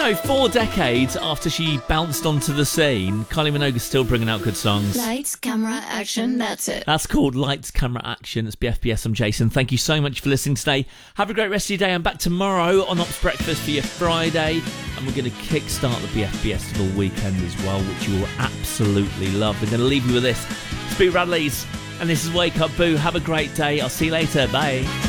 4 decades after she bounced onto the scene, Kylie Minogue's still bringing out good songs. Lights, camera, action, that's it. That's called Lights, Camera, Action. It's BFBS. I'm Jason. Thank you so much for listening today. Have a great rest of your day. I'm back tomorrow on Ops Breakfast for your Friday. And we're going to kickstart the BFBS to the weekend as well, which you will absolutely love. We're going to leave you with this. It's Boo Radley's. And this is Wake Up Boo. Have a great day. I'll see you later. Bye.